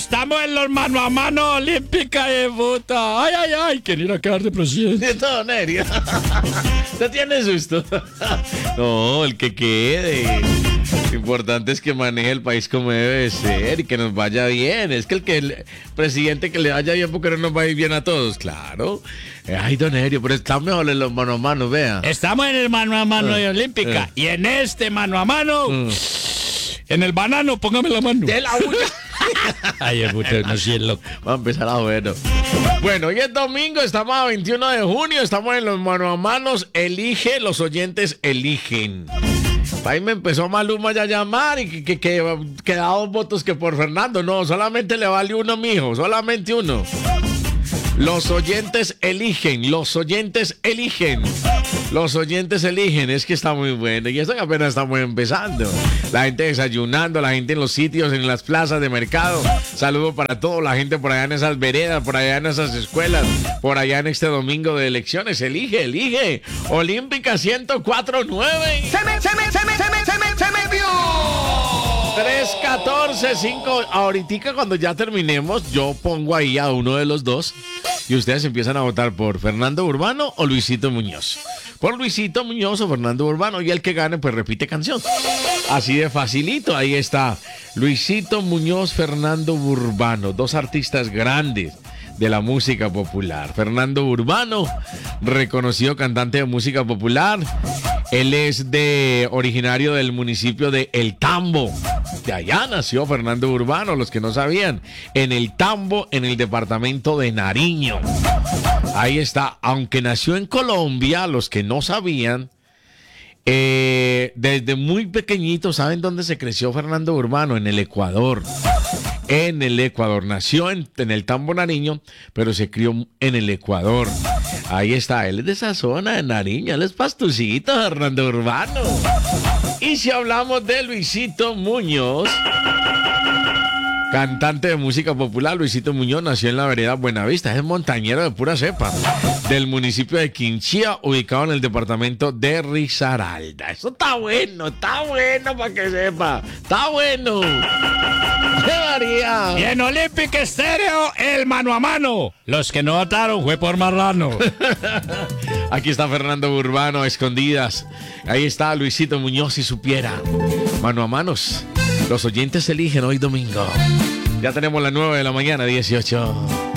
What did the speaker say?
Estamos en los mano a mano olímpica de puta. Ay, ay, ay, quieren ir a quedar de presidente. Todo serio. ¿Usted tiene susto? No, el que quede. Lo importante es que maneje el país como debe ser y que nos vaya bien. Es que el presidente que le vaya bien, porque no nos va a ir bien a todos, claro. Ay, don Erio, pero está mejor en los mano a mano, vea. Estamos en el mano a mano de olímpica. Y en este mano a mano, en el banano, póngame la mano. De la uña. Ay, el puto, no sé, loco. Va a empezar a bueno. Bueno, hoy es domingo, estamos a 21 de junio, estamos en los mano a manos. Elige, los oyentes eligen. Ahí me empezó Maluma ya a llamar y que da 2 votos que por Fernando. No, solamente le vale uno, mijo, solamente uno. Los oyentes eligen, los oyentes eligen. Los oyentes eligen, es que está muy bueno. Y eso que apenas estamos empezando. La gente desayunando, la gente en los sitios, en las plazas de mercado. Saludo para toda la gente por allá en esas veredas, por allá en esas escuelas, por allá en este domingo de elecciones. Elige, elige. Olímpica 104.9. Se me dio. 3-14, 5. Ahorita cuando ya terminemos, yo pongo ahí a uno de los dos. Y ustedes empiezan a votar por Fernando Urbano o Luisito Muñoz. Por Luisito Muñoz o Fernando Urbano. Y el que gane, pues repite canción. Así de facilito. Ahí está. Luisito Muñoz, Fernando Urbano. 2 artistas grandes de la música popular. Fernando Urbano, reconocido cantante de música popular. Él es originario del municipio de El Tambo. De allá nació Fernando Urbano, los que no sabían. En El Tambo, en el departamento de Nariño. Ahí está. Aunque nació en Colombia, los que no sabían, desde muy pequeñito, ¿saben dónde se creció Fernando Urbano? En el Ecuador. En el Ecuador. Nació en el Tambo Nariño, pero se crió en el Ecuador. Ahí está. Él es de esa zona de Nariño. Él es pastucito, Fernando Urbano. Y si hablamos de Luisito Muñoz, cantante de música popular, Luisito Muñoz nació en la vereda Buenavista, es montañero de pura cepa, del municipio de Quinchía, ubicado en el departamento de Risaralda. Eso está bueno para que sepa, está bueno. ¡Qué María! Y en Olímpica Estéreo, el mano a mano. Los que no votaron fue por marrano. Aquí está Fernando Urbano, escondidas. Ahí está Luisito Muñoz, si supiera. Mano a manos. Los oyentes eligen hoy domingo. Ya tenemos las 9 de la mañana, 18.